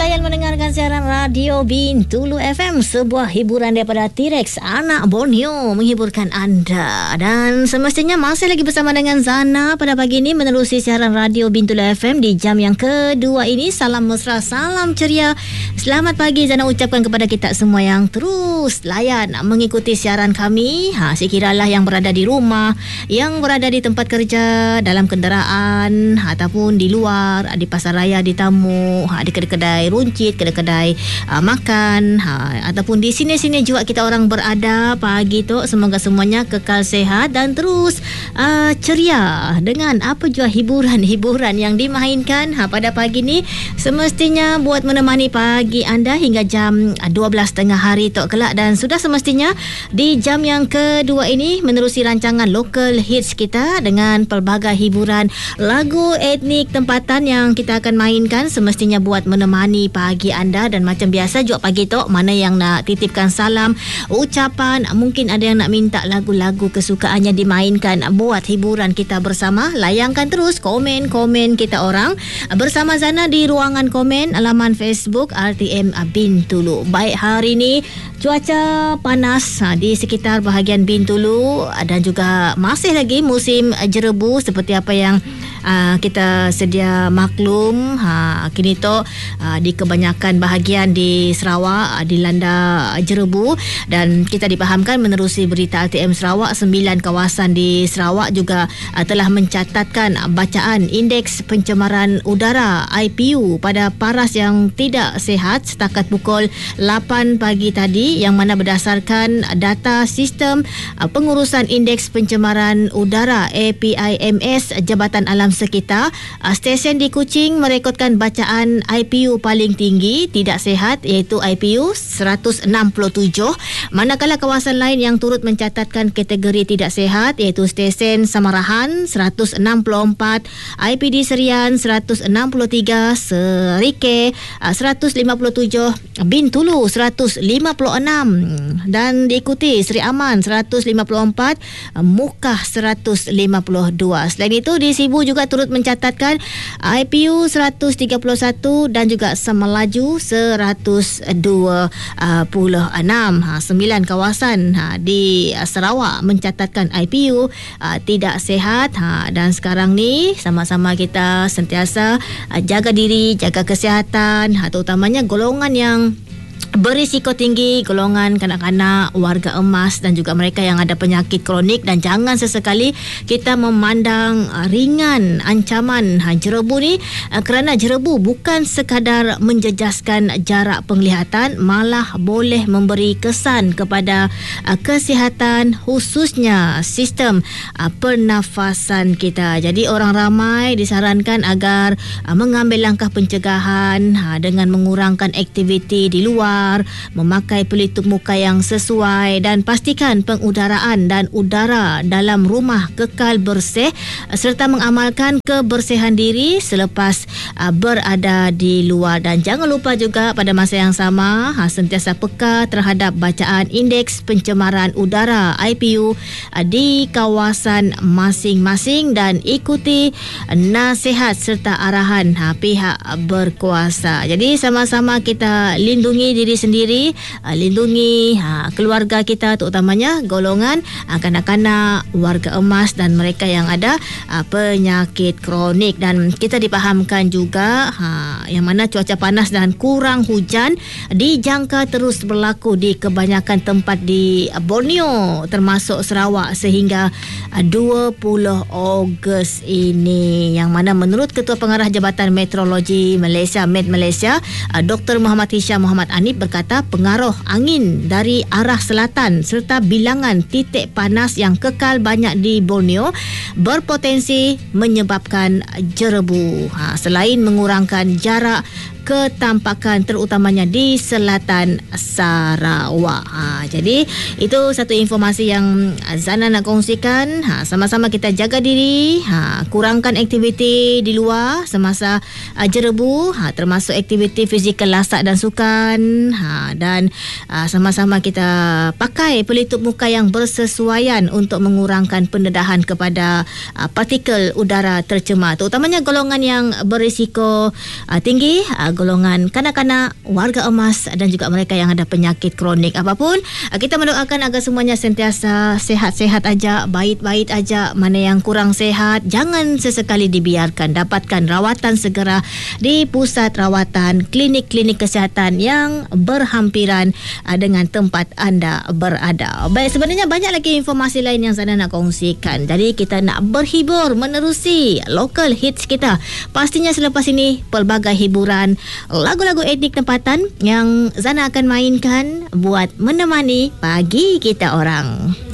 layan mendengarkan siaran Radio Bintulu FM, sebuah hiburan daripada T-Rex anak Borneo menghiburkan anda. Dan semestinya masih lagi bersama dengan Zana pada pagi ini menerusi siaran Radio Bintulu FM di jam yang kedua ini. Salam mesra, salam ceria. Selamat pagi Zana ucapkan kepada kita semua yang terus layan mengikuti siaran kami. Sekiralah yang berada di rumah, yang berada di tempat kerja, dalam kenderaan ataupun di luar, di pasar raya, di tamu, di kedai-kedai runcit, kedai-kedai makan, ataupun di sini-sini juga kita orang berada pagi tu. Semoga semuanya kekal sehat dan terus ceria dengan apa jua hiburan-hiburan yang dimainkan pada pagi ni. Semestinya buat menemani pagi anda hingga jam 12.30 hari tu kelak. Dan sudah semestinya di jam yang kedua ini menerusi rancangan local hits kita dengan pelbagai hiburan lagu etnik tempatan yang kita akan mainkan. Semestinya buat menemani pagi anda. Dan macam biasa juga pagi tu, mana yang nak titipkan salam, ucapan, mungkin ada yang nak minta lagu-lagu kesukaannya dimainkan buat hiburan kita bersama, layangkan terus komen-komen kita orang bersama Zana di ruangan komen laman Facebook RTM Bintulu. Baik, hari ini cuaca panas di sekitar bahagian Bintulu dan juga masih lagi musim jerebu seperti apa yang kita sedia maklum. Kini tu di kebanyakan bahagian di Sarawak dilanda jerebu, dan kita dipahamkan menerusi berita RTM Sarawak, 9 kawasan di Sarawak juga telah mencatatkan bacaan indeks pencemaran udara IPU pada paras yang tidak sihat setakat pukul 8 pagi tadi, yang mana berdasarkan data sistem pengurusan indeks pencemaran udara APIMS Jabatan Alam Sekitar, stesen di Kuching merekodkan bacaan IPU paling tinggi tidak sihat, iaitu IPU 167, manakala kawasan lain yang turut mencatatkan kategori tidak sihat iaitu stesen Samarahan 164, IPD Serian 163, Serike 157, Bintulu 156, dan diikuti Seri Aman 154, Mukah 152. Selain itu di Sibu juga turut mencatatkan IPU 131 dan juga Semelaju 126. 9 kawasan di Sarawak mencatatkan IPU tidak sihat. Dan sekarang ni sama-sama kita sentiasa jaga diri, jaga kesihatan, terutamanya golongan yang berisiko tinggi, golongan kanak-kanak, warga emas dan juga mereka yang ada penyakit kronik. Dan jangan sesekali kita memandang ringan ancaman jerebu ni, kerana jerebu bukan sekadar menjejaskan jarak penglihatan, malah boleh memberi kesan kepada kesihatan, khususnya sistem pernafasan kita. Jadi orang ramai disarankan agar mengambil langkah pencegahan dengan mengurangkan aktiviti di luar, memakai pelitup muka yang sesuai, dan pastikan pengudaraan dan udara dalam rumah kekal bersih, serta mengamalkan kebersihan diri selepas berada di luar. Dan jangan lupa juga pada masa yang sama sentiasa peka terhadap bacaan indeks pencemaran udara IPU di kawasan masing-masing dan ikuti nasihat serta arahan pihak berkuasa. Jadi sama-sama kita lindungi diri sendiri, lindungi keluarga kita, terutamanya golongan kanak-kanak, warga emas dan mereka yang ada penyakit kronik. Dan kita dipahamkan juga yang mana cuaca panas dan kurang hujan dijangka terus berlaku di kebanyakan tempat di Borneo termasuk Sarawak sehingga 20 Ogos ini, yang mana menurut Ketua Pengarah Jabatan Meteorologi Malaysia Met Malaysia, Dr. Muhammad Hisham Muhammad Anip berkata pengaruh angin dari arah selatan serta bilangan titik panas yang kekal banyak di Borneo berpotensi menyebabkan jerebu. Selain mengurangkan jarak ketampakan terutamanya di selatan Sarawak. Jadi itu satu informasi yang Zana nak kongsikan. Sama-sama kita jaga diri, kurangkan aktiviti di luar semasa jerebu, termasuk aktiviti fizikal lasak dan sukan, dan sama-sama kita pakai pelitup muka yang bersesuaian untuk mengurangkan pendedahan kepada partikel udara tercemar, terutamanya golongan yang berisiko tinggi, golongan kanak-kanak, warga emas dan juga mereka yang ada penyakit kronik apapun. Kita mendoakan agar semuanya sentiasa sehat-sehat aja, baik-baik aja. Mana yang kurang sehat, jangan sesekali dibiarkan. Dapatkan rawatan segera di pusat rawatan, klinik-klinik kesihatan yang berhampiran dengan tempat anda berada. Baik, sebenarnya banyak lagi informasi lain yang Zana nak kongsikan. Jadi kita nak berhibur menerusi local hits kita. Pastinya selepas ini pelbagai hiburan, lagu-lagu etnik tempatan yang Zana akan mainkan buat menemani pagi kita orang.